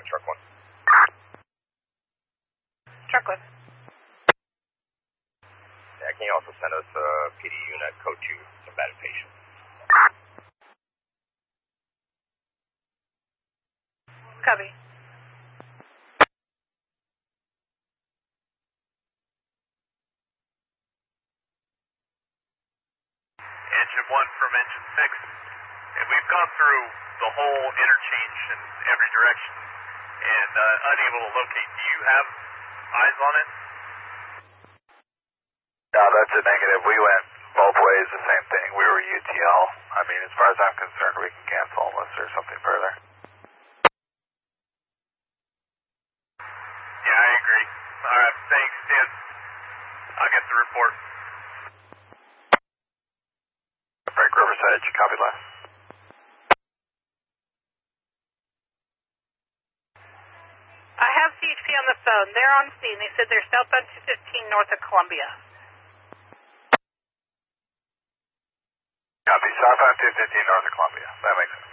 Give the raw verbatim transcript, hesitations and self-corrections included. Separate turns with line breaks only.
truck one.
Truck one.
Yeah, can you also send us a P D unit code two, combatant patient?
Copy.
Engine one from engine six. And we've gone through the whole interchange in every direction and uh, unable to locate. Do you have eyes on it?
No, that's a negative. We went both ways, the same thing. We were U T L. I mean, as far as I'm concerned, we can cancel unless there's something further.
Yeah, I agree. All right, thanks, Dan. I'll get the report.
Break Riverside, you copy last.
I have C H P on the phone. They're on scene. They said they're southbound two fifteen north of Columbia.
Copy, southbound two fifteen north of Columbia. That makes sense.